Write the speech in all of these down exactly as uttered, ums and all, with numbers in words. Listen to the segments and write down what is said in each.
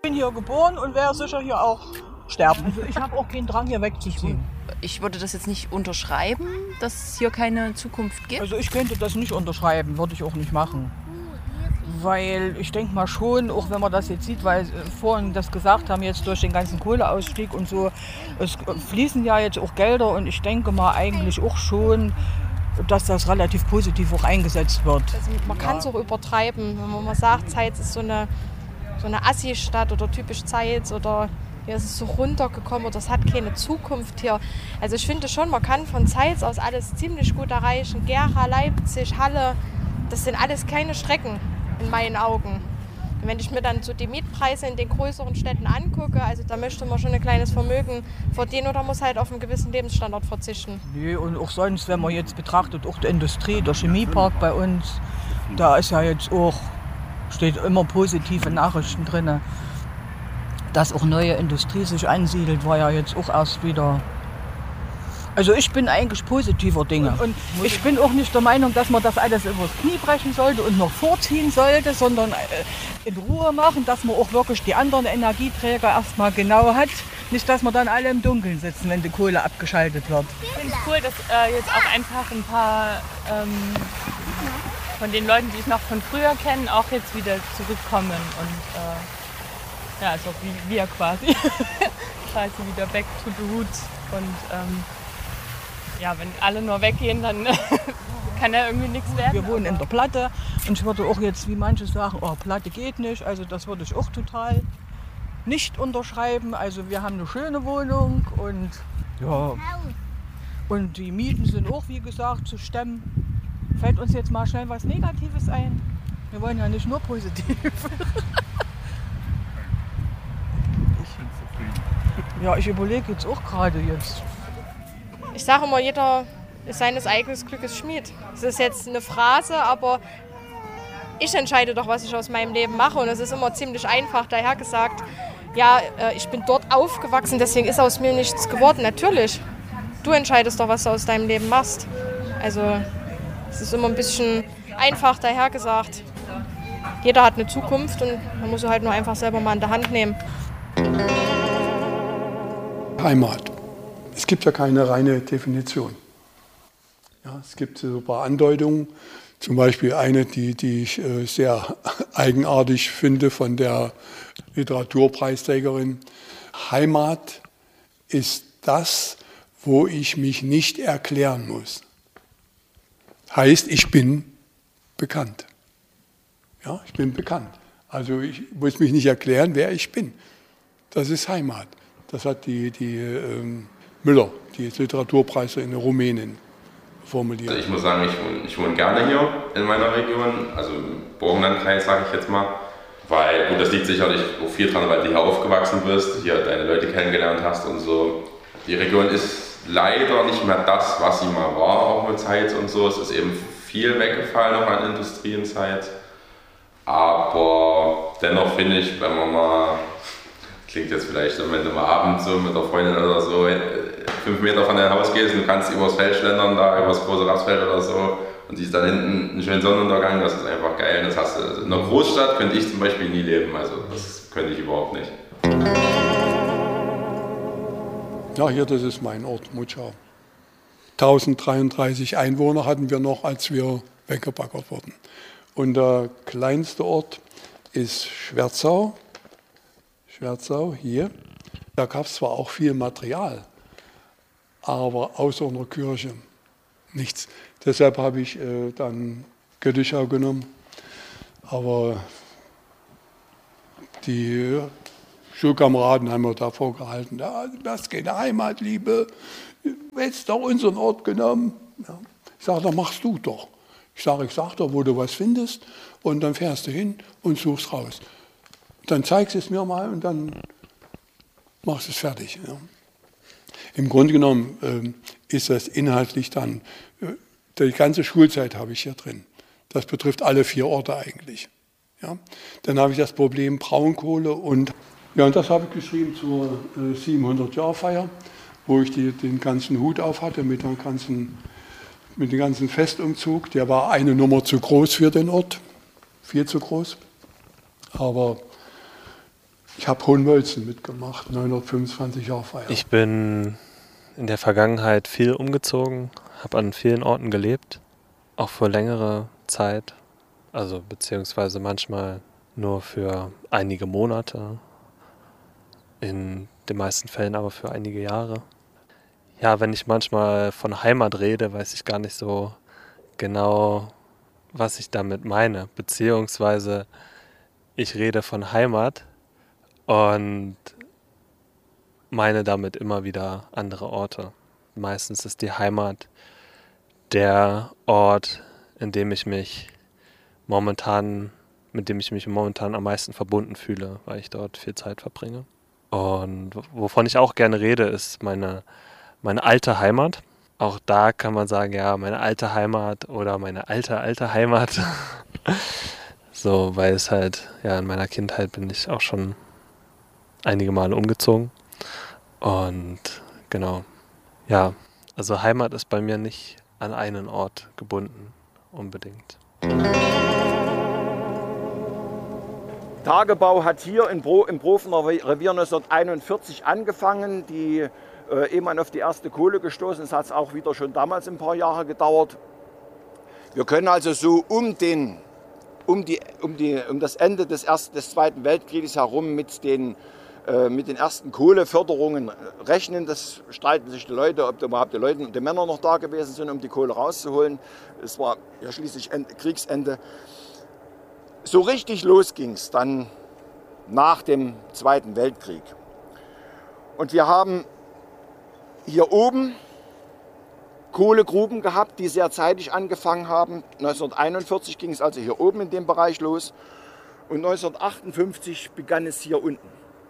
Ich bin hier geboren und werde sicher hier auch sterben. Also ich habe auch keinen Drang, hier wegzuziehen. Ich würde das jetzt nicht unterschreiben, dass es hier keine Zukunft gibt. Also ich könnte das nicht unterschreiben, würde ich auch nicht machen. Weil ich denke mal schon, auch wenn man das jetzt sieht, weil vorhin das gesagt haben, jetzt durch den ganzen Kohleausstieg und so, es fließen ja jetzt auch Gelder und ich denke mal eigentlich auch schon, dass das relativ positiv auch eingesetzt wird. Also man kann es auch übertreiben, wenn man sagt, Zeitz ist so eine, so eine Assi-Stadt oder typisch Zeitz oder hier ist es so runtergekommen oder es hat keine Zukunft hier. Also ich finde schon, man kann von Zeitz aus alles ziemlich gut erreichen. Gera, Leipzig, Halle, das sind alles keine Strecken in meinen Augen. Und wenn ich mir dann so die Mietpreise in den größeren Städten angucke, also da möchte man schon ein kleines Vermögen verdienen oder muss halt auf einen gewissen Lebensstandard verzichten. Nee, und auch sonst, wenn man jetzt betrachtet, auch die Industrie, der Chemiepark bei uns, da ist ja jetzt auch, steht immer positive Nachrichten drin. Dass auch neue Industrie sich ansiedelt, war ja jetzt auch erst wieder. Also ich bin eigentlich positiver Dinge. Und ich bin auch nicht der Meinung, dass man das alles übers Knie brechen sollte und noch vorziehen sollte, sondern in Ruhe machen, dass man auch wirklich die anderen Energieträger erstmal genau hat. Nicht, dass wir dann alle im Dunkeln sitzen, wenn die Kohle abgeschaltet wird. Ich finde es cool, dass äh, jetzt auch einfach ein paar ähm, von den Leuten, die ich noch von früher kenne, auch jetzt wieder zurückkommen und äh, ja, also wie wir quasi, quasi wieder back to the roots. Und ähm, ja, wenn alle nur weggehen, dann kann ja irgendwie nichts werden. Wir wohnen in der Platte und ich würde auch jetzt, wie manche sagen, oh, Platte geht nicht. Also das würde ich auch total nicht unterschreiben. Also wir haben eine schöne Wohnung und ja, und die Mieten sind auch, wie gesagt, zu stemmen. Fällt uns jetzt mal schnell was Negatives ein? Wir wollen ja nicht nur positiv. Ja, ich überlege jetzt auch gerade jetzt. Ich sage immer, jeder ist seines eigenen Glückes Schmied. Das ist jetzt eine Phrase, aber ich entscheide doch, was ich aus meinem Leben mache. Und es ist immer ziemlich einfach daher gesagt, ja, ich bin dort aufgewachsen, deswegen ist aus mir nichts geworden. Natürlich, du entscheidest doch, was du aus deinem Leben machst. Also es ist immer ein bisschen einfach daher gesagt. Jeder hat eine Zukunft und man muss sie halt nur einfach selber mal in der Hand nehmen. Heimat. Es gibt ja keine reine Definition. Ja, es gibt so ein paar Andeutungen, zum Beispiel eine, die, die ich äh, sehr eigenartig finde von der Literaturpreisträgerin. Heimat ist das, wo ich mich nicht erklären muss. Heißt, ich bin bekannt. Ja, ich bin bekannt. Also ich muss mich nicht erklären, wer ich bin. Das ist Heimat. Das hat die, die ähm, Müller, die Literaturpreise in Rumänien, formuliert. Also ich muss sagen, ich wohne, ich wohne gerne hier in meiner Region, also im Burgenlandkreis, sage ich jetzt mal. Weil, gut, das liegt sicherlich auch viel dran, weil du hier aufgewachsen bist, hier deine Leute kennengelernt hast und so. Die Region ist leider nicht mehr das, was sie mal war, auch mit Zeitz und so. Es ist eben viel weggefallen noch an Industrie in Zeitz. Aber dennoch finde ich, wenn man mal, klingt jetzt vielleicht, wenn du mal abends so mit der Freundin oder so fünf Meter von deinem Haus gehst und du kannst übers Feld schlendern, da übers große Rapsfeld oder so und siehst dann hinten einen schönen Sonnenuntergang, das ist einfach geil. Das hast du, in einer Großstadt könnte ich zum Beispiel nie leben, also das könnte ich überhaupt nicht. Ja, hier, das ist mein Ort, Mutschau. tausenddreiunddreißig Einwohner hatten wir noch, als wir weggebaggert wurden. Und der kleinste Ort ist Schwerzau. Schwerzau, hier. Da gab es zwar auch viel Material, aber außer einer Kirche nichts. Deshalb habe ich äh, dann Göttischau genommen. Aber die Schulkameraden haben mir davor gehalten, ja, du hast keine Heimatliebe, du hättest doch unseren Ort genommen. Ja. Ich sage, dann machst du doch. Ich sage, ich sag doch, wo du was findest und dann fährst du hin und suchst raus. Dann zeigst du es mir mal und dann machst du es fertig. Ja. Im Grunde genommen äh, ist das inhaltlich dann, äh, die ganze Schulzeit habe ich hier drin. Das betrifft alle vier Orte eigentlich. Ja. Dann habe ich das Problem Braunkohle und, ja, und das habe ich geschrieben zur äh, siebenhundert-Jahr-Feier, wo ich die, den ganzen Hut auf hatte mit, der ganzen, mit dem ganzen Festumzug. Der war eine Nummer zu groß für den Ort, viel zu groß. Aber Ich habe Hohenmölzen mitgemacht, neunhundertfünfundzwanzig Jahre Feier. Ich bin in der Vergangenheit viel umgezogen, habe an vielen Orten gelebt, auch für längere Zeit, also beziehungsweise manchmal nur für einige Monate, in den meisten Fällen aber für einige Jahre. Ja, wenn ich manchmal von Heimat rede, weiß ich gar nicht so genau, was ich damit meine, beziehungsweise ich rede von Heimat und meine damit immer wieder andere Orte. Meistens ist die Heimat der Ort, in dem ich mich momentan, mit dem ich mich momentan am meisten verbunden fühle, weil ich dort viel Zeit verbringe. Und wovon ich auch gerne rede, ist meine, meine alte Heimat. Auch da kann man sagen, ja, meine alte Heimat oder meine alte, alte Heimat. So, weil es halt, ja, in meiner Kindheit bin ich auch schon einige Male umgezogen. Und genau, ja, also Heimat ist bei mir nicht an einen Ort gebunden, unbedingt. Tagebau hat hier in Bro, im Profener Revier neunzehnhunderteinundvierzig angefangen. Die, äh, ehe man auf die erste Kohle gestoßen ist, hat es auch wieder schon damals ein paar Jahre gedauert. Wir können also so um, den, um, die, um, die, um das Ende des, ersten, des Zweiten Weltkrieges herum mit den, äh, mit den ersten Kohleförderungen rechnen. Das streiten sich die Leute, ob überhaupt die, Leute, die Männer noch da gewesen sind, um die Kohle rauszuholen. Es war ja schließlich Ende, Kriegsende. So richtig los ging es dann nach dem Zweiten Weltkrieg. Und wir haben hier oben Kohlegruben gehabt, die sehr zeitig angefangen haben. neunzehnhunderteinundvierzig ging es also hier oben in dem Bereich los. Und neunzehnhundertachtundfünfzig begann es hier unten.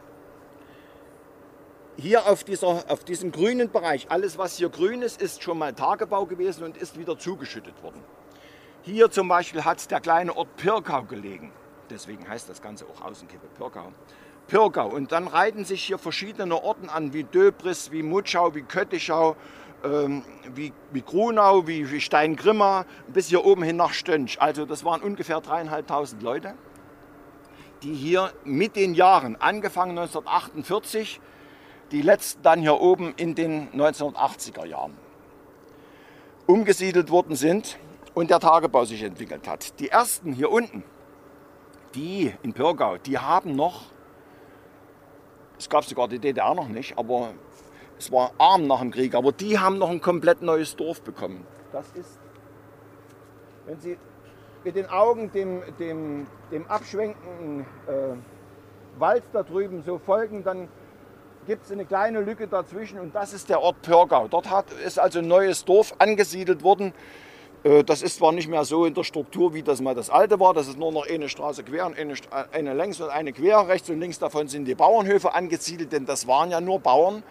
Hier auf, dieser, auf diesem grünen Bereich, alles was hier grün ist, ist schon mal Tagebau gewesen und ist wieder zugeschüttet worden. Hier zum Beispiel hat der kleine Ort Pirkau gelegen. Deswegen heißt das Ganze auch Außenkippe, Pirkau. Pirkau. Und dann reihten sich hier verschiedene Orten an, wie Döbris, wie Mutschau, wie Köttischau, ähm, wie, wie Grunau, wie, wie Steingrimma, bis hier oben hin nach Stönsch. Also das waren ungefähr dreieinhalbtausend Leute, die hier mit den Jahren, angefangen neunzehnhundertachtundvierzig, die letzten dann hier oben in den neunzehnhundertachtziger Jahren, umgesiedelt worden sind. Und der Tagebau sich entwickelt hat. Die ersten hier unten, die in Pirkau, die haben noch, es gab sogar die D D R noch nicht, aber es war arm nach dem Krieg, aber die haben noch ein komplett neues Dorf bekommen. Das ist, wenn Sie mit den Augen dem, dem, dem abschwenkenden äh, Wald da drüben so folgen, dann gibt es eine kleine Lücke dazwischen und das ist der Ort Pirkau. Dort hat, ist also ein neues Dorf angesiedelt worden. Das ist zwar nicht mehr so in der Struktur, wie das mal das alte war. Das ist nur noch eine Straße quer und eine, eine längs und eine quer. Rechts und links davon sind die Bauernhöfe angesiedelt, denn das waren ja nur Bauern.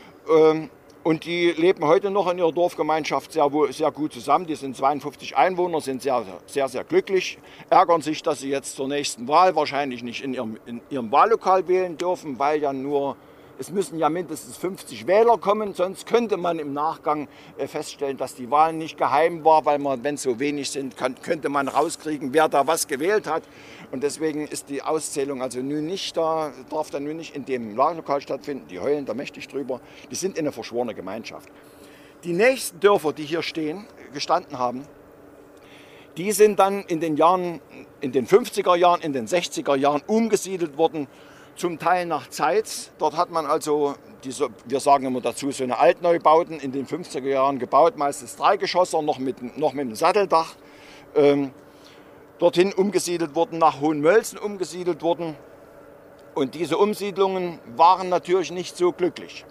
Und die leben heute noch in ihrer Dorfgemeinschaft sehr, sehr gut zusammen. Die sind zweiundfünfzig Einwohner, sind sehr, sehr, sehr glücklich. Ärgern sich, dass sie jetzt zur nächsten Wahl wahrscheinlich nicht in ihrem, in ihrem Wahllokal wählen dürfen, weil ja nur... Es müssen ja mindestens fünfzig Wähler kommen, sonst könnte man im Nachgang feststellen, dass die Wahl nicht geheim war, weil man, wenn es so wenig sind, kann, könnte man rauskriegen, wer da was gewählt hat. Und deswegen ist die Auszählung also nun nicht da, darf dann nun nicht in dem Wahllokal stattfinden. Die heulen da mächtig drüber. Die sind eine verschworene Gemeinschaft. Die nächsten Dörfer, die hier stehen, gestanden haben, die sind dann in den Jahren, in den fünfziger Jahren, in den sechziger Jahren umgesiedelt worden. Zum Teil nach Zeitz. Dort hat man also, diese, wir sagen immer dazu, so eine Altneubauten in den fünfziger Jahren gebaut, meistens Dreigeschosser, noch mit, noch mit einem Satteldach. Ähm, dorthin umgesiedelt wurden, nach Hohenmölzen umgesiedelt wurden. Und diese Umsiedlungen waren natürlich nicht so glücklich.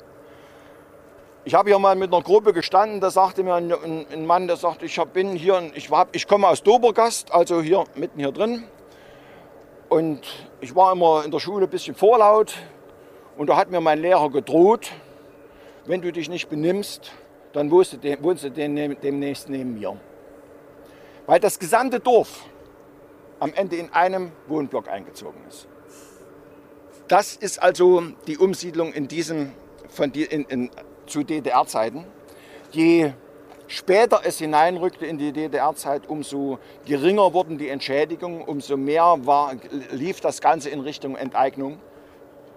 Ich habe hier mal mit einer Gruppe gestanden, da sagte mir ein, ein, ein Mann, der sagt, ich bin hier, ich, war, ich komme aus Dobergast, also hier mitten hier drin. Und ich war immer in der Schule ein bisschen vorlaut und da hat mir mein Lehrer gedroht, wenn du dich nicht benimmst, dann wohnst du, wohnst du demnächst neben mir. Weil das gesamte Dorf am Ende in einem Wohnblock eingezogen ist. Das ist also die Umsiedlung in diesem, von die, in, in, zu D D R-Zeiten. Je später es hineinrückte in die D D R-Zeit, umso geringer wurden die Entschädigungen, umso mehr war, lief das Ganze in Richtung Enteignung.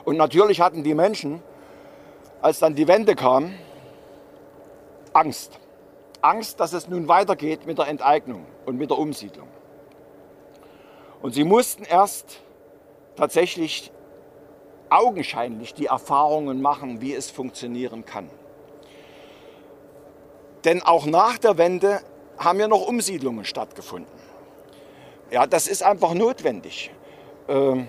Und natürlich hatten die Menschen, als dann die Wende kam, Angst. Angst, dass es nun weitergeht mit der Enteignung und mit der Umsiedlung. Und sie mussten erst tatsächlich augenscheinlich die Erfahrungen machen, wie es funktionieren kann. Denn auch nach der Wende haben ja noch Umsiedlungen stattgefunden. Ja, das ist einfach notwendig. Ähm,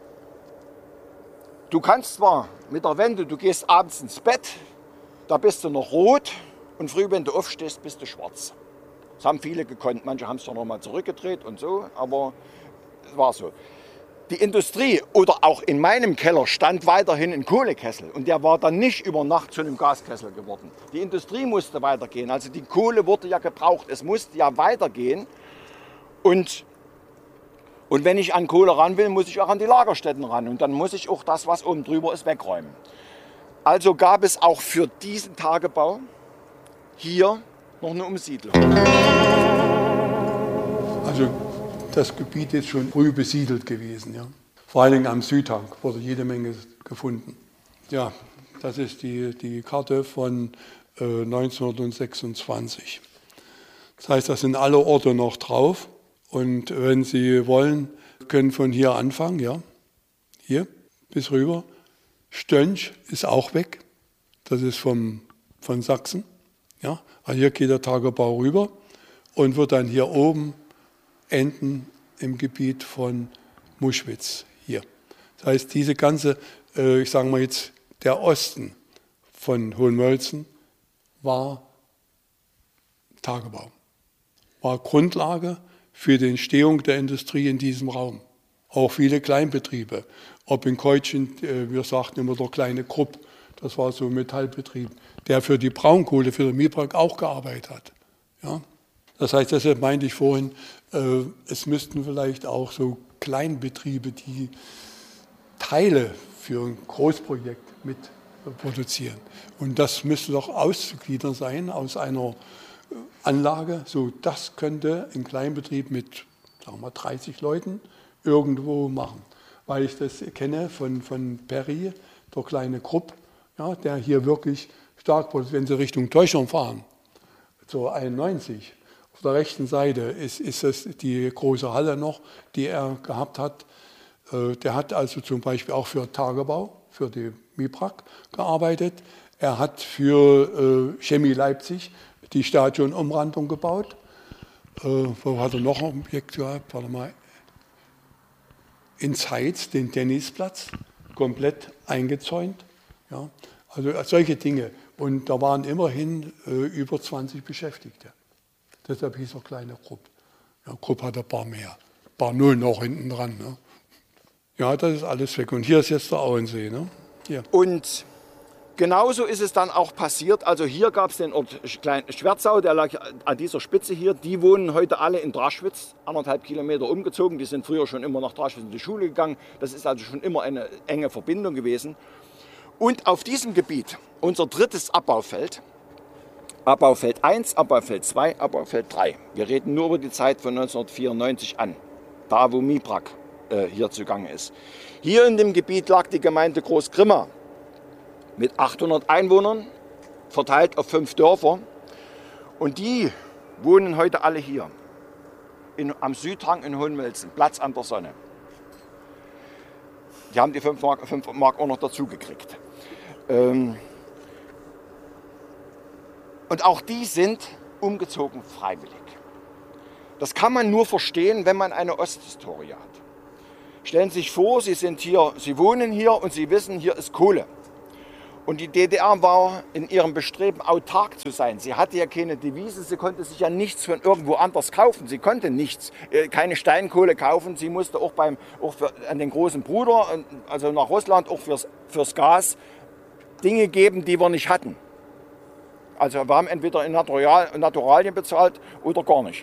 du kannst zwar mit der Wende, du gehst abends ins Bett, da bist du noch rot und früh, wenn du aufstehst, bist du schwarz. Das haben viele gekonnt, manche haben es doch noch mal zurückgedreht und so, aber es war so. Die Industrie oder auch in meinem Keller stand weiterhin ein Kohlekessel und der war dann nicht über Nacht zu einem Gaskessel geworden. Die Industrie musste weitergehen, also die Kohle wurde ja gebraucht, es musste ja weitergehen und, und wenn ich an Kohle ran will, muss ich auch an die Lagerstätten ran und dann muss ich auch das, was oben drüber ist, wegräumen. Also gab es auch für diesen Tagebau hier noch eine Umsiedlung. Also das Gebiet ist schon früh besiedelt gewesen. Ja. Vor allen Dingen am Südhang wurde jede Menge gefunden. Ja, das ist die, die Karte von äh, neunzehnhundertsechsundzwanzig. Das heißt, das sind alle Orte noch drauf. Und wenn Sie wollen, können von hier anfangen, ja, hier bis rüber. Stönch ist auch weg. Das ist vom, von Sachsen. Ja. Also hier geht der Tagebau rüber und wird dann hier oben enden im Gebiet von Muschwitz hier. Das heißt, diese ganze, äh, ich sage mal jetzt, der Osten von Hohenmölzen war Tagebau, war Grundlage für die Entstehung der Industrie in diesem Raum. Auch viele Kleinbetriebe, ob in Keutschen, äh, wir sagten immer der kleine Krupp, das war so ein Metallbetrieb, der für die Braunkohle, für den Miebrag auch gearbeitet hat. Ja? Das heißt, deshalb meinte ich vorhin, äh, es müssten vielleicht auch so Kleinbetriebe, die Teile für ein Großprojekt mit produzieren. Und das müsste doch auszugliedern sein aus einer Anlage. So, das könnte ein Kleinbetrieb mit, sagen wir, dreißig Leuten irgendwo machen. Weil ich das kenne von, von Perry, der kleine Krupp, ja, der hier wirklich stark produziert. Wenn Sie Richtung Teuchern fahren, zur einundneunzig, auf der rechten Seite ist, ist es die große Halle noch, die er gehabt hat. Der hat also zum Beispiel auch für Tagebau, für die Mibrak gearbeitet. Er hat für äh, Chemie Leipzig die Stadionumrandung gebaut. Äh, wo hat er noch ein Objekt gehabt? Warte mal. In Zeitz, den Tennisplatz, komplett eingezäunt. Ja, also solche Dinge. Und da waren immerhin äh, über zwanzig Beschäftigte. Deshalb hieß er kleine Krupp. Ja, Krupp hat ein paar mehr. Ein paar Nullen noch hinten dran. Ne? Ja, das ist alles weg. Und hier ist jetzt der Auensee. Ne? Hier. Und genauso ist es dann auch passiert. Also hier gab es den Ort Schwerzau, der lag an dieser Spitze hier. Die wohnen heute alle in Draschwitz, anderthalb Kilometer umgezogen. Die sind früher schon immer nach Draschwitz in die Schule gegangen. Das ist also schon immer eine enge Verbindung gewesen. Und auf diesem Gebiet, unser drittes Abbaufeld, Abbaufeld eins, Abbaufeld zwei, Abbaufeld drei. Wir reden nur über die Zeit von neunzehnhundertvierundneunzig an, da wo Mibrak äh, hier zugange ist. Hier in dem Gebiet lag die Gemeinde Großgrimma mit achthundert Einwohnern, verteilt auf fünf Dörfer. Und die wohnen heute alle hier, in, am Südhang in Hohenmölzen, Platz an der Sonne. Die haben die fünf Mark, fünf Mark auch noch dazu gekriegt. Ähm, Und auch die sind umgezogen freiwillig. Das kann man nur verstehen, wenn man eine Osthistorie hat. Stellen Sie sich vor, Sie sind hier, Sie wohnen hier und Sie wissen, hier ist Kohle. Und die D D R war in ihrem Bestreben, autark zu sein. Sie hatte ja keine Devise, sie konnte sich ja nichts von irgendwo anders kaufen. Sie konnte nichts, keine Steinkohle kaufen. Sie musste auch, beim, auch für, an den großen Bruder, also nach Russland, auch fürs, fürs Gas, Dinge geben, die wir nicht hatten. Also wir haben entweder in Natural, Naturalien bezahlt oder gar nicht.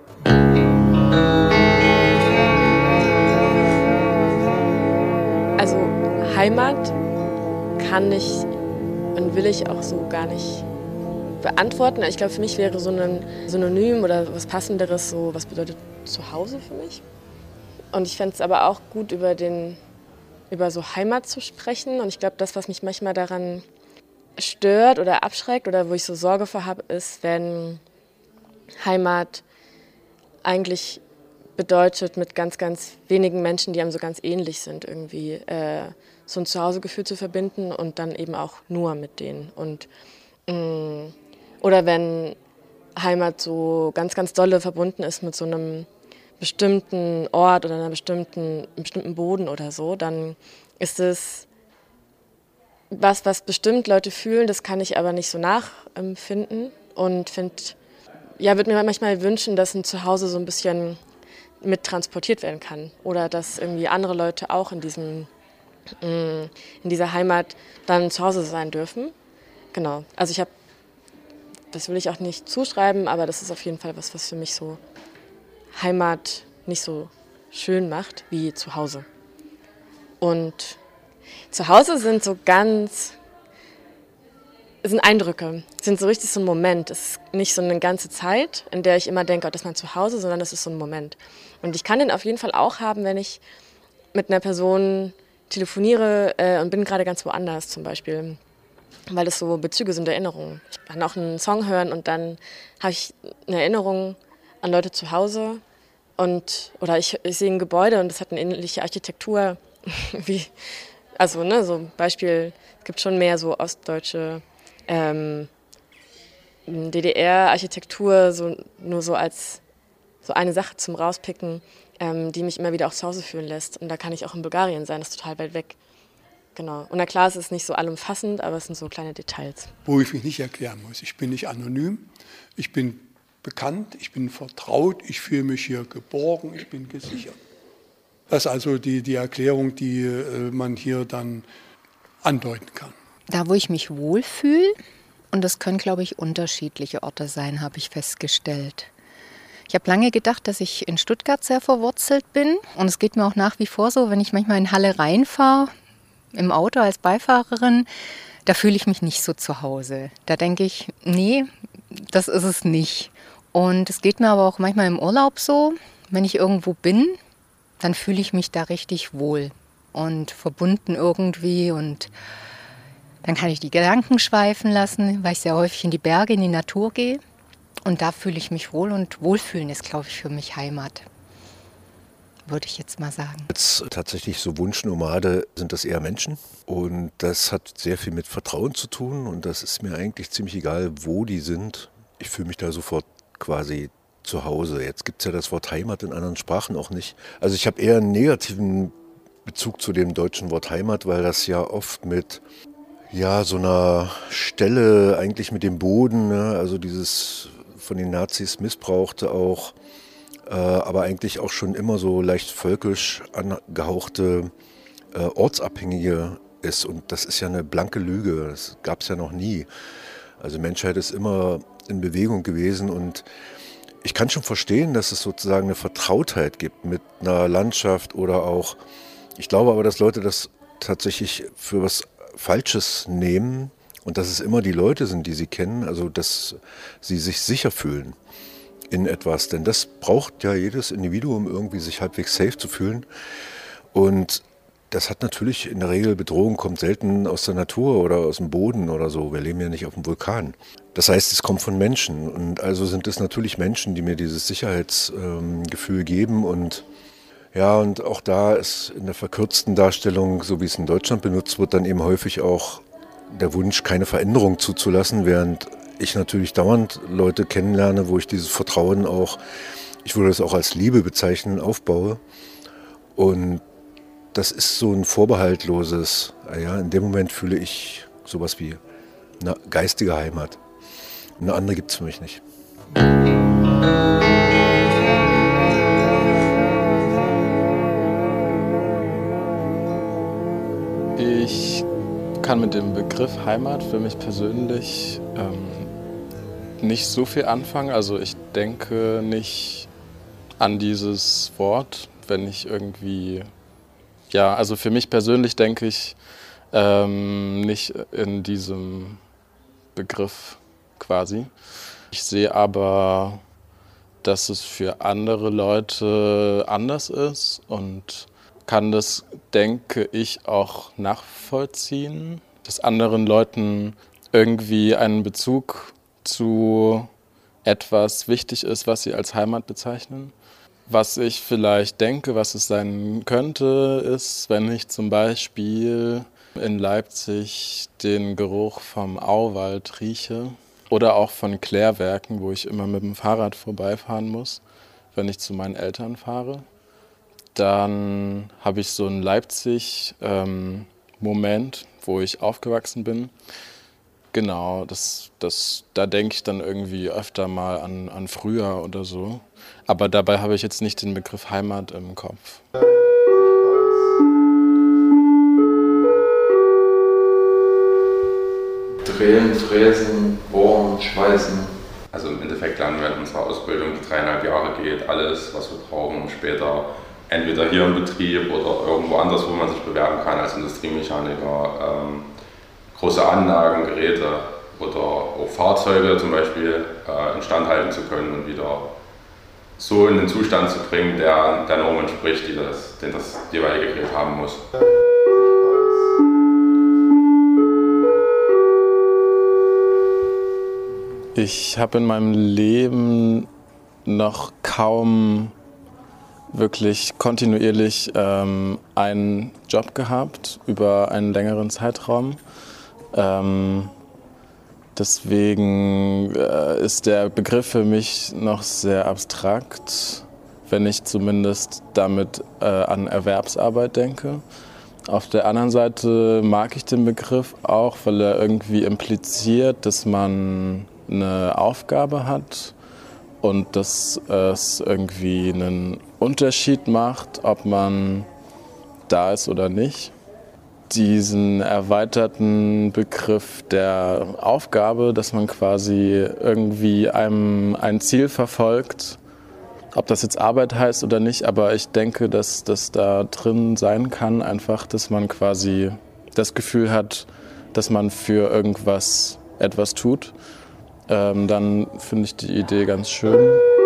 Also Heimat kann ich und will ich auch so gar nicht beantworten. Ich glaube, für mich wäre so ein Synonym oder was Passenderes so, was bedeutet Zuhause für mich. Und ich fände es aber auch gut, über den über so Heimat zu sprechen. Und ich glaube, das, was mich manchmal daran stört oder abschreckt oder wo ich so Sorge vor habe, ist, wenn Heimat eigentlich bedeutet, mit ganz, ganz wenigen Menschen, die einem so ganz ähnlich sind, irgendwie äh, so ein Zuhausegefühl zu verbinden und dann eben auch nur mit denen. Und, mh, oder wenn Heimat so ganz, ganz dolle verbunden ist mit so einem bestimmten Ort oder einer bestimmten, einem bestimmten Boden oder so, dann ist es was, was bestimmt Leute fühlen, das kann ich aber nicht so nachempfinden und finde, ja, würde mir manchmal wünschen, dass ein Zuhause so ein bisschen mit transportiert werden kann oder dass irgendwie andere Leute auch in diesem, in dieser Heimat dann zu Hause sein dürfen. Genau, also ich habe, das will ich auch nicht zuschreiben, aber das ist auf jeden Fall was, was für mich so Heimat nicht so schön macht wie zu Hause. Und zu Hause sind so ganz, sind Eindrücke, sind so richtig so ein Moment. Es ist nicht so eine ganze Zeit, in der ich immer denke, oh, das ist mein Zuhause, sondern das ist so ein Moment. Und ich kann den auf jeden Fall auch haben, wenn ich mit einer Person telefoniere äh, und bin gerade ganz woanders zum Beispiel, weil das so Bezüge sind, Erinnerungen. Ich kann auch einen Song hören und dann habe ich eine Erinnerung an Leute zu Hause und oder ich, ich sehe ein Gebäude und es hat eine ähnliche Architektur wie, also ne, so ein Beispiel, es gibt schon mehr so ostdeutsche ähm, D D R-Architektur, so, nur so als so eine Sache zum Rauspicken, ähm, die mich immer wieder auch zu Hause fühlen lässt. Und da kann ich auch in Bulgarien sein, das ist total weit weg. Genau. Und na klar, es ist nicht so allumfassend, aber es sind so kleine Details. Wo ich mich nicht erklären muss. Ich bin nicht anonym, ich bin bekannt, ich bin vertraut, ich fühle mich hier geborgen, ich bin gesichert. Das ist also die, die Erklärung, die äh, man hier dann andeuten kann. Da, wo ich mich wohlfühle, und das können, glaube ich, unterschiedliche Orte sein, habe ich festgestellt. Ich habe lange gedacht, dass ich in Stuttgart sehr verwurzelt bin. Und es geht mir auch nach wie vor so, wenn ich manchmal in Halle reinfahre, im Auto als Beifahrerin, da fühle ich mich nicht so zu Hause. Da denke ich, nee, das ist es nicht. Und es geht mir aber auch manchmal im Urlaub so, wenn ich irgendwo bin, dann fühle ich mich da richtig wohl und verbunden irgendwie. Und dann kann ich die Gedanken schweifen lassen, weil ich sehr häufig in die Berge, in die Natur gehe. Und da fühle ich mich wohl und Wohlfühlen ist, glaube ich, für mich Heimat, würde ich jetzt mal sagen. Jetzt tatsächlich so Wunschnomade sind das eher Menschen und das hat sehr viel mit Vertrauen zu tun und das ist mir eigentlich ziemlich egal, wo die sind. Ich fühle mich da sofort quasi zu Hause. Jetzt gibt es ja das Wort Heimat in anderen Sprachen auch nicht. Also ich habe eher einen negativen Bezug zu dem deutschen Wort Heimat, weil das ja oft mit ja, so einer Stelle eigentlich mit dem Boden, ne? Also dieses von den Nazis missbrauchte auch, äh, aber eigentlich auch schon immer so leicht völkisch angehauchte äh, Ortsabhängige ist. Und das ist ja eine blanke Lüge, das gab es ja noch nie. Also Menschheit ist immer in Bewegung gewesen und ich kann schon verstehen, dass es sozusagen eine Vertrautheit gibt mit einer Landschaft oder auch, ich glaube aber, dass Leute das tatsächlich für was Falsches nehmen und dass es immer die Leute sind, die sie kennen, also dass sie sich sicher fühlen in etwas. Denn das braucht ja jedes Individuum irgendwie, sich halbwegs safe zu fühlen. Und das hat natürlich in der Regel, Bedrohung kommt selten aus der Natur oder aus dem Boden oder so. Wir leben ja nicht auf dem Vulkan. Das heißt, es kommt von Menschen. Und also sind es natürlich Menschen, die mir dieses Sicherheitsgefühl ähm, geben. Und ja, und auch da ist in der verkürzten Darstellung, so wie es in Deutschland benutzt wird, dann eben häufig auch der Wunsch, keine Veränderung zuzulassen, während ich natürlich dauernd Leute kennenlerne, wo ich dieses Vertrauen auch, ich würde das auch als Liebe bezeichnen, aufbaue. Und das ist so ein vorbehaltloses, ja, in dem Moment fühle ich sowas wie eine geistige Heimat. Eine andere gibt es für mich nicht. Ich kann mit dem Begriff Heimat für mich persönlich ähm, nicht so viel anfangen. Also ich denke nicht an dieses Wort, wenn ich irgendwie, ja, also für mich persönlich denke ich ähm, nicht in diesem Begriff quasi. Ich sehe aber, dass es für andere Leute anders ist und kann das, denke ich, auch nachvollziehen, dass anderen Leuten irgendwie ein Bezug zu etwas wichtig ist, was sie als Heimat bezeichnen. Was ich vielleicht denke, was es sein könnte, ist, wenn ich zum Beispiel in Leipzig den Geruch vom Auwald rieche oder auch von Klärwerken, wo ich immer mit dem Fahrrad vorbeifahren muss, wenn ich zu meinen Eltern fahre. Dann habe ich so einen Leipzig-Moment, ähm, wo ich aufgewachsen bin. Genau, das, das, da denke ich dann irgendwie öfter mal an, an früher oder so. Aber dabei habe ich jetzt nicht den Begriff Heimat im Kopf. Drehen, fräsen, bohren, schweißen. Also im Endeffekt lernen wir in unserer Ausbildung, die dreieinhalb Jahre geht, alles, was wir brauchen, um später entweder hier im Betrieb oder irgendwo anders, wo man sich bewerben kann als Industriemechaniker, ähm, große Anlagen, Geräte oder auch Fahrzeuge zum Beispiel äh, instand halten zu können und wieder so in den Zustand zu bringen, der der Norm entspricht, die das, den das jeweilige Gerät haben muss. Ich habe in meinem Leben noch kaum wirklich kontinuierlich ähm, einen Job gehabt über einen längeren Zeitraum. Ähm, deswegen äh, ist der Begriff für mich noch sehr abstrakt, wenn ich zumindest damit äh, an Erwerbsarbeit denke. Auf der anderen Seite mag ich den Begriff auch, weil er irgendwie impliziert, dass man eine Aufgabe hat und dass es irgendwie einen Unterschied macht, ob man da ist oder nicht. Diesen erweiterten Begriff der Aufgabe, dass man quasi irgendwie einem ein Ziel verfolgt, ob das jetzt Arbeit heißt oder nicht, aber ich denke, dass das da drin sein kann, einfach, dass man quasi das Gefühl hat, dass man für irgendwas etwas tut. Ähm, dann finde ich die Idee ganz schön.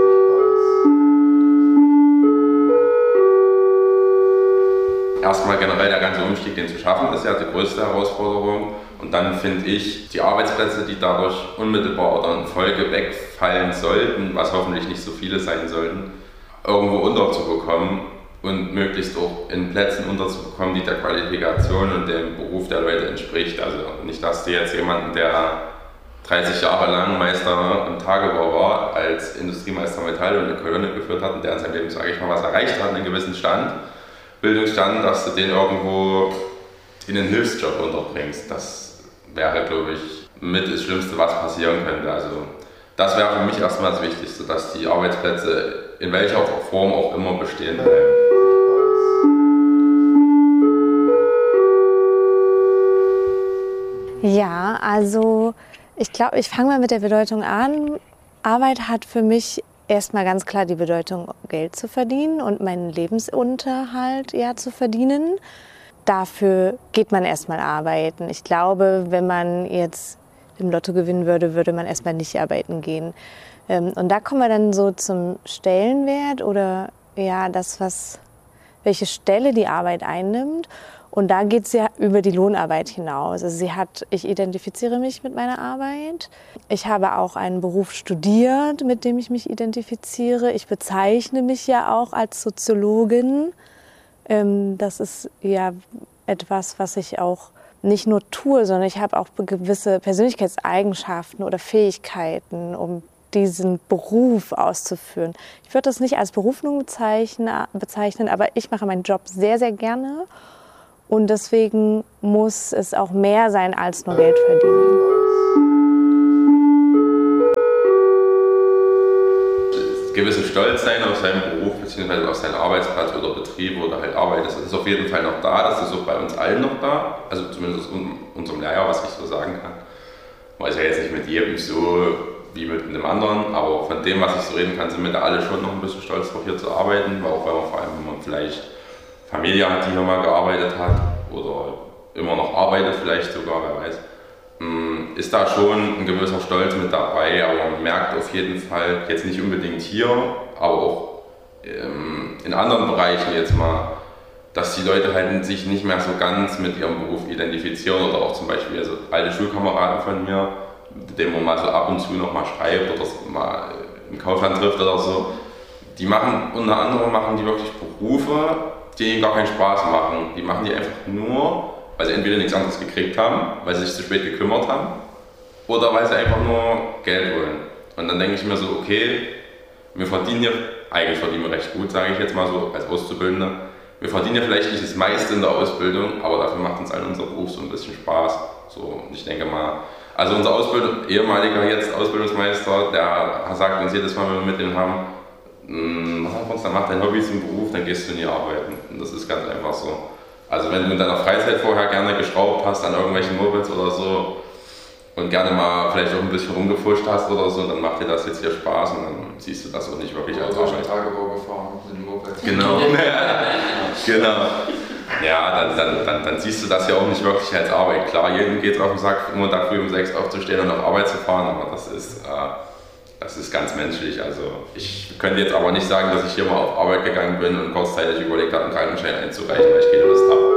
Erstmal generell der ganze Umstieg, den zu schaffen, ist ja die größte Herausforderung. Und dann finde ich, die Arbeitsplätze, die dadurch unmittelbar oder in Folge wegfallen sollten, was hoffentlich nicht so viele sein sollten, irgendwo unterzubekommen und möglichst auch in Plätzen unterzubekommen, die der Qualifikation und dem Beruf der Leute entspricht. Also nicht, dass du jetzt jemanden, der dreißig Jahre lang Meister im Tagebau war, als Industriemeister Metall und eine Kolonne geführt hat und der in seinem Leben, sage ich mal, was erreicht hat, einen gewissen Stand, Bildungsstand, dass du den irgendwo in einen Hilfsjob unterbringst. Das wäre, glaube ich, mit das Schlimmste, was passieren könnte. Also das wäre für mich erstmal das Wichtigste, dass die Arbeitsplätze in welcher Form auch immer bestehen bleiben. Ja, also ich glaube, ich fange mal mit der Bedeutung an. Arbeit hat für mich erstmal ganz klar die Bedeutung, Geld zu verdienen und meinen Lebensunterhalt ja zu verdienen. Dafür geht man erstmal arbeiten. Ich glaube, wenn man jetzt im Lotto gewinnen würde, würde man erstmal nicht arbeiten gehen. Und da kommen wir dann so zum Stellenwert oder ja, das, was, welche Stelle die Arbeit einnimmt. Und da geht es ja über die Lohnarbeit hinaus. Also sie hat, ich identifiziere mich mit meiner Arbeit. Ich habe auch einen Beruf studiert, mit dem ich mich identifiziere. Ich bezeichne mich ja auch als Soziologin. Das ist ja etwas, was ich auch nicht nur tue, sondern ich habe auch gewisse Persönlichkeitseigenschaften oder Fähigkeiten, um diesen Beruf auszuführen. Ich würde das nicht als Berufung bezeichnen, aber ich mache meinen Job sehr, sehr gerne. Und deswegen muss es auch mehr sein als nur Geld verdienen. Gewissen Stolz sein auf seinen Beruf bzw. auf seinen Arbeitsplatz oder Betrieb oder halt Arbeit, das ist auf jeden Fall noch da, das ist auch bei uns allen noch da, also zumindest unserem Lehrjahr, was ich so sagen kann. Man ist ja jetzt nicht mit jedem so wie mit einem anderen, aber von dem, was ich so reden kann, sind wir da alle schon noch ein bisschen stolz darauf, hier zu arbeiten, auch weil man vor allem, wenn man vielleicht Familie hat, die hier mal gearbeitet hat oder immer noch arbeitet, vielleicht sogar, wer weiß, ist da schon ein gewisser Stolz mit dabei, aber man merkt auf jeden Fall, jetzt nicht unbedingt hier, aber auch in anderen Bereichen jetzt mal, dass die Leute halt sich nicht mehr so ganz mit ihrem Beruf identifizieren oder auch zum Beispiel also alte Schulkameraden von mir, mit denen man mal so ab und zu noch mal schreibt oder mal im Kaufland trifft oder so, die machen unter anderem machen die wirklich Berufe, die ihnen gar keinen Spaß machen. Die machen die einfach nur, weil sie entweder nichts anderes gekriegt haben, weil sie sich zu spät gekümmert haben, oder weil sie einfach nur Geld wollen. Und dann denke ich mir so, okay, wir verdienen hier, eigentlich verdienen wir recht gut, sage ich jetzt mal so als Auszubildende. Wir verdienen ja vielleicht nicht das meiste in der Ausbildung, aber dafür macht uns allen unser Beruf so ein bisschen Spaß. So, und ich denke mal, also unser Ausbild ehemaliger jetzt Ausbildungsmeister, der sagt uns jedes Mal, wenn wir mit dem haben, was haben wir uns, dann mach dein Hobby zum Beruf, dann gehst du nie arbeiten. Und das ist ganz einfach so. Also wenn du in deiner Freizeit vorher gerne geschraubt hast an irgendwelchen Mopeds oder so und gerne mal vielleicht auch ein bisschen rumgefuscht hast oder so, dann macht dir das jetzt hier Spaß und dann siehst du das auch nicht wirklich als Arbeit. Tagebau gefahren mit dem Moped. Genau. Genau. Ja, dann, dann, dann, dann siehst du das ja auch nicht wirklich als Arbeit. Klar, jedem geht es auf den Sack, Montag früh um sechs aufzustehen und auf Arbeit zu fahren, aber das ist, äh, das ist ganz menschlich. Also ich könnte jetzt aber nicht sagen, dass ich hier mal auf Arbeit gegangen bin und kurzzeitig überlegt habe, einen Krankenschein einzureichen, weil ich keine Lust habe.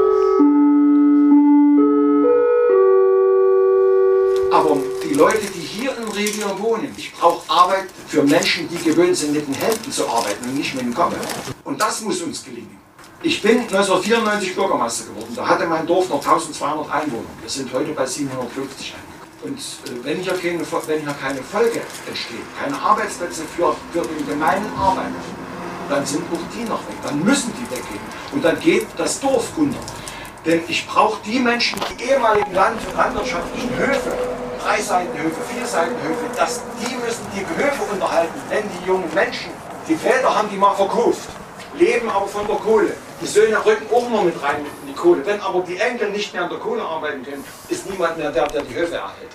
Aber die Leute, die hier im Revier wohnen, ich brauche Arbeit für Menschen, die gewöhnt sind, mit den Händen zu arbeiten und nicht mit dem Kopf. Und das muss uns gelingen. Ich bin neunzehnhundertvierundneunzig Bürgermeister geworden. Da hatte mein Dorf noch eintausendzweihundert Einwohner. Wir sind heute bei siebenhundertfünfzig Einwohner. Und äh, wenn, hier keine, wenn hier keine Folge entsteht, keine Arbeitsplätze für, für den gemeinen Arbeiter, dann sind auch die noch weg. Dann müssen die weggehen. Und dann geht das Dorf unter. Denn ich brauche die Menschen, die ehemaligen Land- und landwirtschaftlichen Höfe, Dreiseitenhöfe, Vierseitenhöfe, dass die müssen die Höfe unterhalten. Denn die jungen Menschen, die Väter haben die mal verkauft, leben aber von der Kohle. Die Söhne rücken auch noch mit rein in die Kohle. Wenn aber die Enkel nicht mehr an der Kohle arbeiten können, ist niemand mehr der, der die Höfe erhält.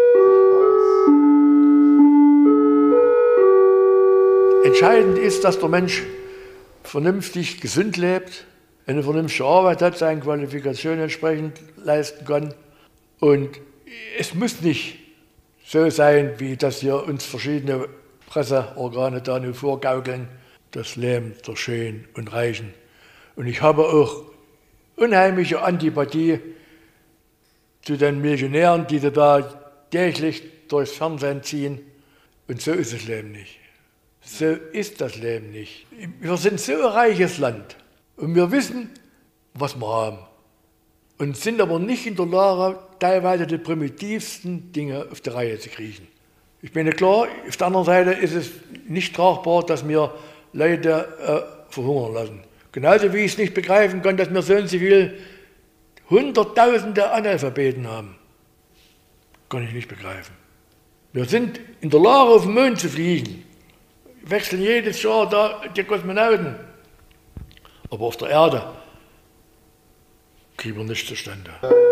Entscheidend ist, dass der Mensch vernünftig, gesund lebt, eine vernünftige Arbeit hat, seine Qualifikation entsprechend leisten kann. Und es muss nicht so sein, wie das hier uns verschiedene Presseorgane da nur vorgaukeln, das Leben der Schönen und Reichen. Und ich habe auch unheimliche Antipathie zu den Millionären, die da täglich durchs Fernsehen ziehen. Und so ist das Leben nicht. So ist das Leben nicht. Wir sind so ein reiches Land und wir wissen, was wir haben. Und sind aber nicht in der Lage, teilweise die primitivsten Dinge auf die Reihe zu kriegen. Ich meine, klar, auf der anderen Seite ist es nicht tragbar, dass wir Leute äh, verhungern lassen. Genauso wie ich es nicht begreifen kann, dass wir so und so viele Hunderttausende Analphabeten haben. Kann ich nicht begreifen. Wir sind in der Lage, auf den Mond zu fliegen. Wir wechseln jedes Jahr da die Kosmonauten. Aber auf der Erde kriegen wir nichts zustande.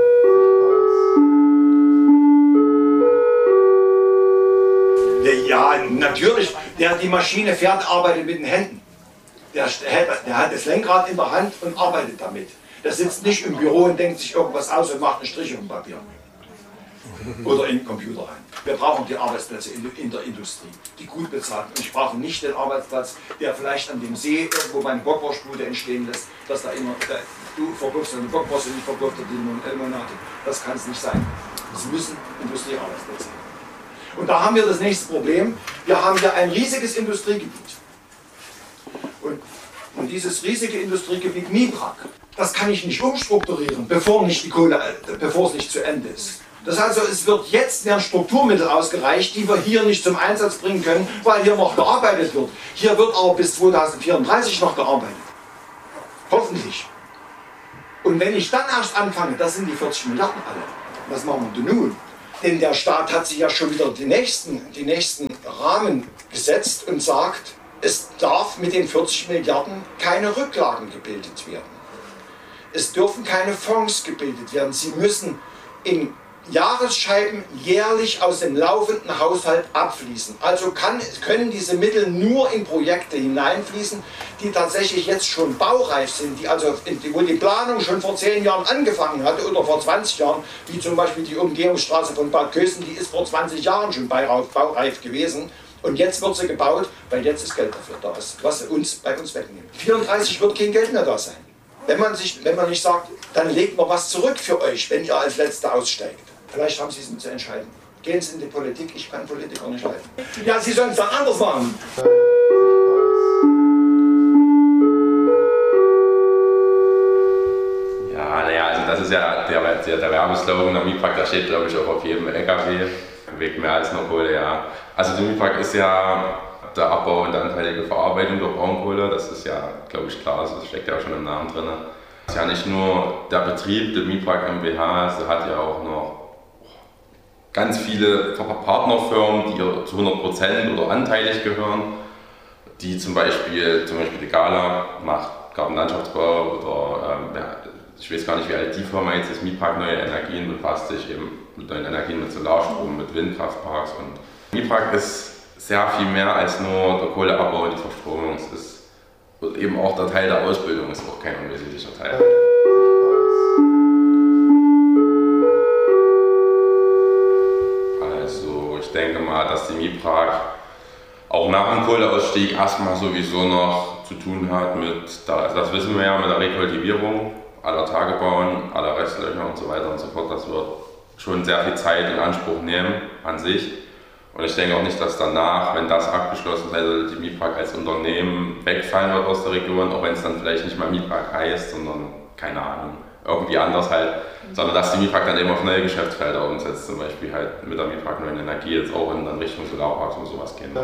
Ja, natürlich. Der die Maschine fährt, arbeitet mit den Händen. Der, der hat das Lenkrad in der Hand und arbeitet damit. Der sitzt nicht im Büro und denkt sich irgendwas aus und macht einen Strich auf dem Papier. Oder in den Computer rein. Wir brauchen die Arbeitsplätze in, in der Industrie, die gut bezahlt. Und ich brauche nicht den Arbeitsplatz, der vielleicht an dem See irgendwo meine Bockwurstbude entstehen lässt, dass da immer, der, du verkaufst eine Bockwurst und ich verkaufe die Limonade. Das kann es nicht sein. Es müssen Industriearbeitsplätze sein. Und da haben wir das nächste Problem. Wir haben hier ein riesiges Industriegebiet. Und, und dieses riesige Industriegebiet Mibrak, das kann ich nicht umstrukturieren, bevor, nicht die Kohle, bevor es nicht zu Ende ist. Das heißt also, es wird jetzt werden Strukturmittel ausgereicht, die wir hier nicht zum Einsatz bringen können, weil hier noch gearbeitet wird. Hier wird aber bis zweitausendvierunddreißig noch gearbeitet. Hoffentlich. Und wenn ich dann erst anfange, das sind die vierzig Milliarden alle. Was machen wir denn nun? Denn der Staat hat sich ja schon wieder die nächsten, die nächsten Rahmen gesetzt und sagt, es darf mit den vierzig Milliarden keine Rücklagen gebildet werden. Es dürfen keine Fonds gebildet werden. Sie müssen in Jahresscheiben jährlich aus dem laufenden Haushalt abfließen. Also kann, können diese Mittel nur in Projekte hineinfließen, die tatsächlich jetzt schon baureif sind, die also, wo die Planung schon vor zehn Jahren angefangen hatte oder vor zwanzig Jahren, wie zum Beispiel die Umgehungsstraße von Bad Kösen, die ist vor zwanzig Jahren schon baureif gewesen. Und jetzt wird sie gebaut, weil jetzt das Geld dafür da ist, was uns bei uns wegnimmt. vierunddreißig wird kein Geld mehr da sein. Wenn man, sich, wenn man nicht sagt, dann legt man was zurück für euch, wenn ihr als Letzter aussteigt. Vielleicht haben Sie es zu entscheiden. Gehen Sie in die Politik, ich kann Politiker nicht leiten. Ja, Sie sollen es dann anders machen. Ja, naja, also das ist ja der, der, der Werbeslogan der Mietpark, der steht, glaube ich, auch auf jedem L K W. Wegt mehr als nur Kohle, ja. Also der Mietpark ist ja der Abbau und der anteilige Verarbeitung der Braunkohle, das ist ja, glaube ich, klar, das steckt ja auch schon im Namen drin. Das ist ja nicht nur der Betrieb der Mietpark GmbH, sie hat ja auch noch ganz viele Partnerfirmen, die ihr zu hundert Prozent oder anteilig gehören, die zum Beispiel, zum Beispiel die Gala macht Gartenlandschaftsbau oder ähm, ja, ich weiß gar nicht, wie alt die Firma jetzt ist, Mietpark Neue Energien befasst sich eben mit neuen Energien, mit Solarstrom, mit Windkraftparks und Mietpark ist sehr viel mehr als nur der Kohleabbau und die Verstromung. Es ist und eben auch der Teil der Ausbildung ist auch kein unwesentlicher Teil. Also ich denke mal, dass die Mietpark auch nach dem Kohleausstieg erstmal sowieso noch zu tun hat mit, das wissen wir ja, mit der Rekultivierung aller Tagebauen, aller Restlöcher und so weiter und so fort. Das wird schon sehr viel Zeit in Anspruch nehmen an sich. Und ich denke auch nicht, dass danach, wenn das abgeschlossen sein sollte, die Mietpark als Unternehmen wegfallen wird aus der Region, auch wenn es dann vielleicht nicht mehr Mietpark heißt, sondern, keine Ahnung, irgendwie anders halt, sondern dass die Mietpark dann eben auf neue Geschäftsfelder umsetzt, zum Beispiel halt mit der Mietpark Neue Energie jetzt auch in Richtung Solarparks und sowas gehen.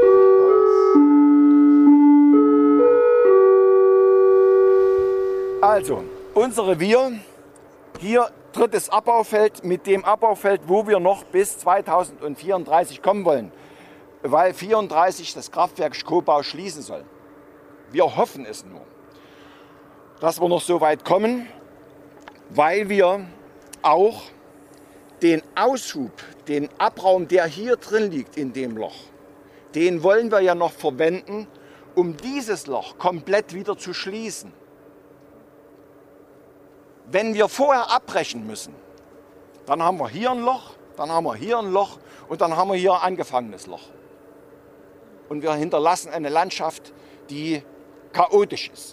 Also, unser Revier, hier drittes Abbaufeld mit dem Abbaufeld, wo wir noch bis zweitausendvierunddreißig kommen wollen, weil vierunddreißig das Kraftwerk Schkopau schließen soll. Wir hoffen es nur, dass wir noch so weit kommen, weil wir auch den Aushub, den Abraum, der hier drin liegt in dem Loch, den wollen wir ja noch verwenden, um dieses Loch komplett wieder zu schließen. Wenn wir vorher abbrechen müssen, dann haben wir hier ein Loch, dann haben wir hier ein Loch und dann haben wir hier ein angefangenes Loch. Und wir hinterlassen eine Landschaft, die chaotisch ist.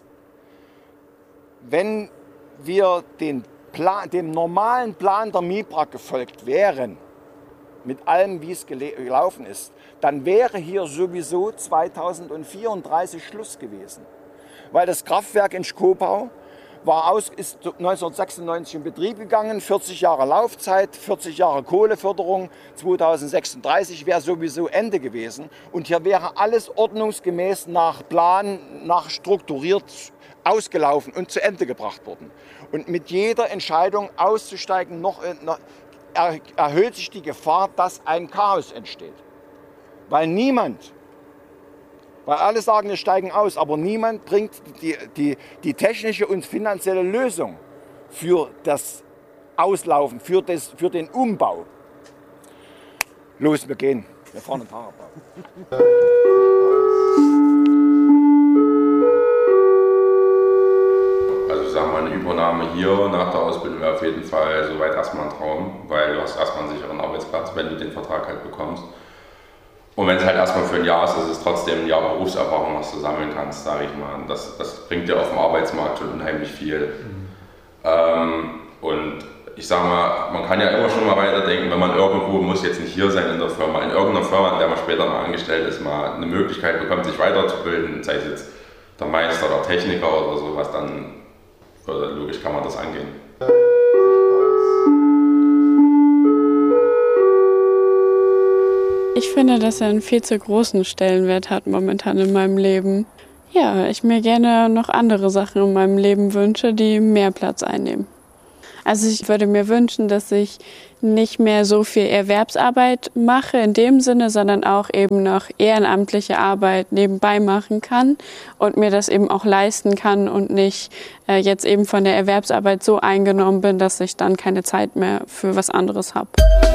Wenn wir den Plan, dem normalen Plan der Mietpark gefolgt wären, mit allem, wie es gelaufen ist, dann wäre hier sowieso zweitausendvierunddreißig Schluss gewesen. Weil das Kraftwerk in Schkopau war aus, ist neunzehnhundertsechsundneunzig in Betrieb gegangen, vierzig Jahre Laufzeit, vierzig Jahre Kohleförderung, zweitausendsechsunddreißig wäre sowieso Ende gewesen. Und hier wäre alles ordnungsgemäß nach Plan, nach strukturiert ausgelaufen und zu Ende gebracht worden. Und mit jeder Entscheidung auszusteigen noch, noch er, erhöht sich die Gefahr, dass ein Chaos entsteht. Weil niemand, weil alle sagen, wir steigen aus, aber niemand bringt die, die, die technische und finanzielle Lösung für das Auslaufen, für, das, für den Umbau. Los, wir gehen. Wir fahren den Tagerbau. Also ich sage mal, eine Übernahme hier nach der Ausbildung wäre auf jeden Fall soweit erstmal ein Traum, weil du hast erstmal einen sicheren Arbeitsplatz, wenn du den Vertrag halt bekommst. Und wenn es halt erstmal für ein Jahr ist, ist es trotzdem ein Jahr Berufserfahrung, was du sammeln kannst, sage ich mal. Das, das bringt dir auf dem Arbeitsmarkt schon unheimlich viel. Mhm. Ähm, und ich sage mal, man kann ja immer schon mal weiterdenken, wenn man irgendwo, muss jetzt nicht hier sein in der Firma, in irgendeiner Firma, in der man später mal angestellt ist, mal eine Möglichkeit bekommt, sich weiterzubilden, sei es jetzt der Meister oder Techniker oder sowas, dann logisch kann man das angehen. Ich finde, dass er einen viel zu großen Stellenwert hat momentan in meinem Leben. Ja, ich mir gerne noch andere Sachen in meinem Leben wünsche, die mehr Platz einnehmen. Also ich würde mir wünschen, dass ich nicht mehr so viel Erwerbsarbeit mache in dem Sinne, sondern auch eben noch ehrenamtliche Arbeit nebenbei machen kann und mir das eben auch leisten kann und nicht äh, jetzt eben von der Erwerbsarbeit so eingenommen bin, dass ich dann keine Zeit mehr für was anderes habe.